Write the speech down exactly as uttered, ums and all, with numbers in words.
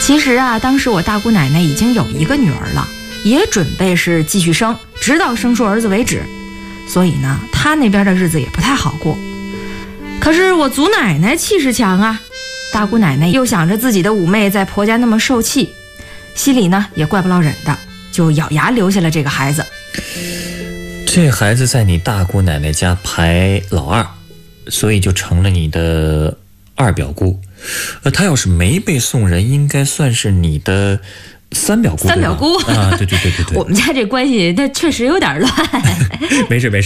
其实啊，当时我大姑奶奶已经有一个女儿了，也准备是继续生，直到生出儿子为止。所以呢，她那边的日子也不太好过。可是我祖奶奶气势强啊，大姑奶奶又想着自己的五妹在婆家那么受气，心里呢也怪不落忍的，就咬牙留下了这个孩子。 这孩子在你大姑奶奶家排老二，所以就成了你的二表姑。呃，他要是没被送人，应该算是你的三表姑。 三表姑啊，对对对对对。 我们家这关系，它确实有点乱。 没事没事。